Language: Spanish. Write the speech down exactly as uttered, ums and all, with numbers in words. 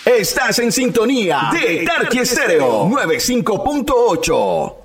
Estás en sintonía de Tarqui Estéreo noventa y cinco punto ocho.